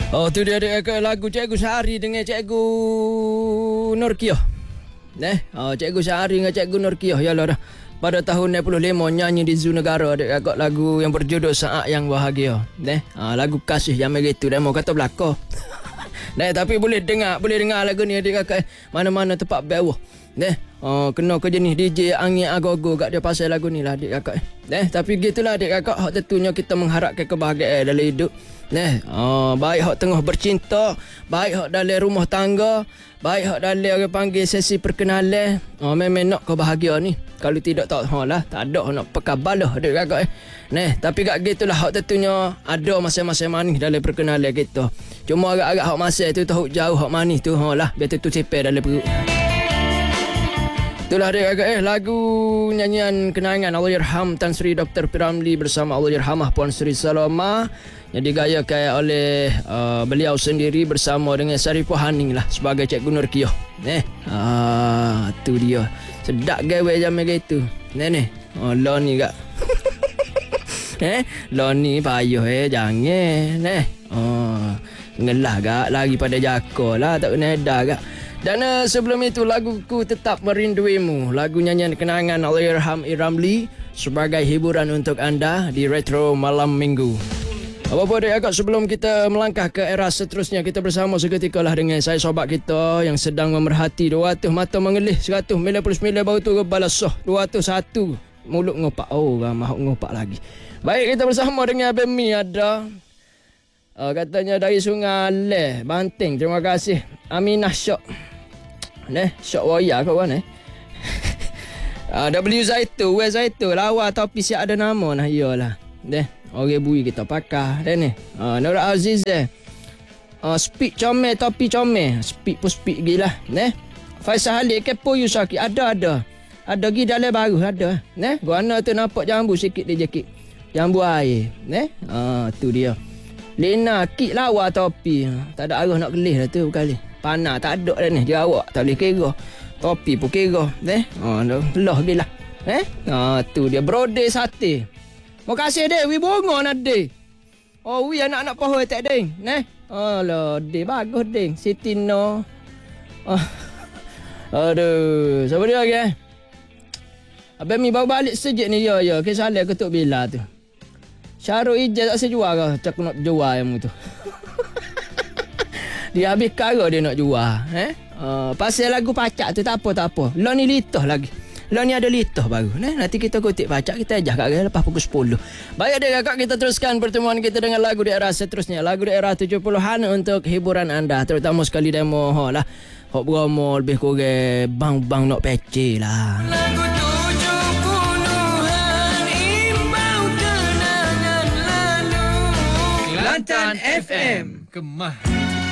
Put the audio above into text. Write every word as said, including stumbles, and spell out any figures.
Oh, tu dia ada lagu Cikgu Syahari dengan Cikgu Nurkiyah. Eh, oh, Cikgu Syahari dengan Cikgu Nurkiyah. Yalah dah. Pada tahun enam puluh lima nyanyi di Zoo Negara ada agak lagu yang berjudul Saat Yang Bahagia. Eh, ah, lagu kasih yang begitu demo kata belaka. Nah, tapi boleh dengar, boleh dengar lagu ni adik kakak. Mana-mana tempat bawah. Eh, oh, kena ke jenis D J angin ago-ago kat dia pasal lagu ni lah adik kakak. Eh, tapi gitulah adik kakak, hak tentunya kita mengharapkan kebahagiaan dalam hidup. Nah, oh, baik hak tengah bercinta, baik hak dalam rumah tangga, baik hak dalam orang panggil sesi perkenalan. Oh, memang nak kebahagiaan ni. Kalau tidak tak ha lah, tak ada nak pekabalah adik kakak. Eh. Nah, tapi kat gitulah hak tentunya ada masing-masing manis dalam perkenalan kita. Cuma agak-agak hak masa tu tahu jauh hak manis tu ha lah, biar tu cepet dalam perut. Itulah dia agak eh lagu nyanyian kenangan Allahyarham Tan Sri Doktor P. Ramlee bersama Allahyarhamah Puan Sri Saloma yang digayakan oleh uh, beliau sendiri bersama dengan Saripah Haning lah sebagai Cikgu Nurkiyah. Eh, ah tu dia. Sedap gawe zaman gitu. Ni ni. Oh, lo ni gak. eh, lo ni payah eh jangan. Eh. Oh, ngelah gak lagi pada jaka lah tak kena dah gak. Dan uh, sebelum itu laguku Tetap Merinduimu, lagu nyanyian kenangan Allahyarham P. Ramlee sebagai hiburan untuk anda di Retro Malam Minggu. Apa-apa dek agak sebelum kita melangkah ke era seterusnya, kita bersama seketika lah dengan saya sobat kita yang sedang memerhati dua ratus mata mengelih, seratus sembilan puluh sembilan bau tu balas soh, dua ratus satu mulut ngopak. Oh, ramah ngopak lagi. Baik, kita bersama dengan Abang Mi ada uh, katanya dari Sungai Leh, Banting. Terima kasih. Aminah Syok. Neh, Syok Waya kau kan eh. uh, W Zaitu, W Zaitu, lawa topi siap ada nama nah iyalah. Neh, orang bui kita pakai. Dan ni. Uh, Nur Aziz eh. Uh, speak comel, topi comel. Speak pun speak gila. Neh. Faisal Halik kepo Yusaki ada ada. Ada gi dalam baru ada. Neh, guna tu nampak jambu sikit dia jakit. Jambu air. Neh. Ah, uh, tu dia. Lena kik lawa topi. Tak ada arah nak kelih dah tu kali. Panah tak ada dah ni. Dia awak tak boleh kira. Topi pun kira. Eh? Oh, lah gila. Eh? Ah, tu dia. Brode sate. Terima kasih dek. Wi bongo nak dek. Oh, wi anak-anak pohon tak dek. Eh? Oh, lah dek. Bagus dek. Siti no. Oh. Aduh. Siapa dia lagi eh? Abang Mi baru balik sejak ni. Ya, ya. Kisah salah ketuk bila tu. Syarul Ijaz tak sejual ke? Cak nak jual yang tu. Dia habis kara dia nak jual. Eh? Uh, pasal lagu pacak tu tak apa, tak apa. Lo ni litah lagi. Lo ni ada litah baru. Eh? Nanti kita kutip pacak, kita ajak kat lepas pukul sepuluh. Baik dia kakak, kita teruskan pertemuan kita dengan lagu di era seterusnya. Lagu di era tujuh puluhan untuk hiburan anda. Terutama sekali demo ho lah. Hok beromo lebih kurang bang-bang nak pece lah. Lagu tujuh puluhan imbau kenangan lalu. Kelantan F M Kemah.